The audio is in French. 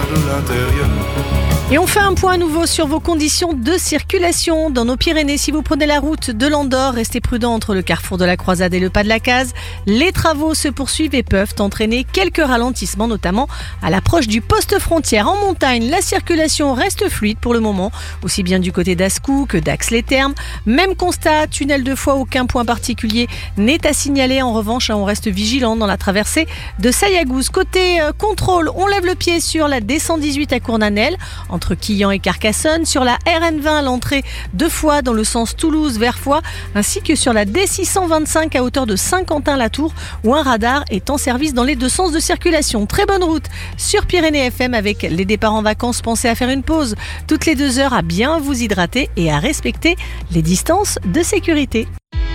de l'intérieur. Et on fait un point à nouveau sur vos conditions de circulation. Dans nos Pyrénées, si vous prenez la route de l'Andorre, restez prudent entre le carrefour de la Croisade et le pas de la Case. Les travaux se poursuivent et peuvent entraîner quelques ralentissements, notamment à l'approche du poste frontière. En montagne, la circulation reste fluide pour le moment, aussi bien du côté d'Ascou que d'Ax-les-Thermes. Même constat, tunnel de Foix, aucun point particulier n'est à signaler. En revanche, on reste vigilant dans la traversée de Sayagouz. Côté contrôle, on lève le pied sur la D118 à Cournanel, entre Quillan et Carcassonne, sur la RN20 à l'entrée de Foix dans le sens Toulouse vers Foix, ainsi que sur la D625 à hauteur de Saint-Quentin-la-Tour, où un radar est en service dans les deux sens de circulation. Très bonne route sur Pyrénées FM. Avec les départs en vacances, pensez à faire une pause toutes les 2 heures, à bien vous hydrater et à respecter les distances de sécurité.